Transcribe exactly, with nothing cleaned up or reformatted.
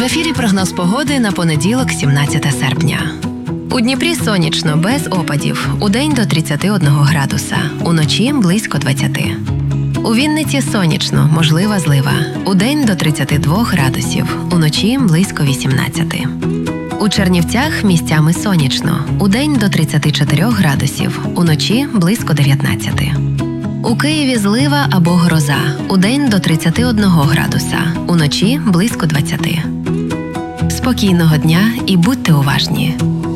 ефірі прогноз погоди на понеділок, сімнадцяте серпня. У Дніпрі сонячно, без опадів. Удень до тридцяти одного градуса. Уночі близько двадцяти. У Вінниці сонячно, можлива злива. Удень до тридцяти двох градусів. Уночі близько вісімнадцяти. У Чернівцях місцями сонячно. Удень до тридцяти чотирьох градусів. Уночі близько дев'ятнадцяти. У Києві злива або гроза. Удень до тридцяти одного градуса. Уночі близько двадцяти. Спокійного дня і будьте уважні.